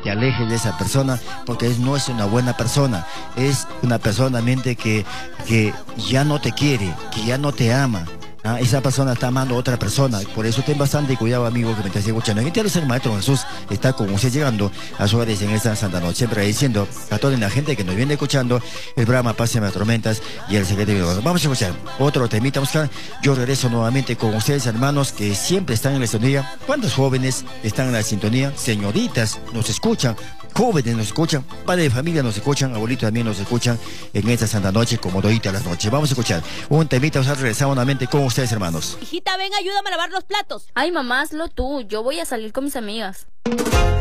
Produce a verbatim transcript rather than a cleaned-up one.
te alejes de esa persona, porque es, no es una buena persona, es una persona mente que, que ya no te quiere, que ya no te ama. Ah, esa persona está amando a otra persona. Por eso ten bastante cuidado, amigo, que me estás escuchando. En este el Maestro Jesús está con usted llegando a su hogares en esta Santa Noche, siempre diciendo a toda la gente que nos viene escuchando el programa Pase las Tormentas y el secreto de Dios. Vamos a escuchar otro temita musical. Yo regreso nuevamente con ustedes, hermanos, que siempre están en la sintonía. ¿Cuántos jóvenes están en la sintonía? Señoritas nos escuchan, jóvenes nos escuchan, padres de familia nos escuchan, abuelitos también nos escuchan en esta Santa Noche, como todita las noches. Vamos a escuchar un temita musical. Regresamos nuevamente con ustedes, hermanos. Hijita, ven, ayúdame a lavar los platos. Ay, mamá, hazlo tú. Yo voy a salir con mis amigas.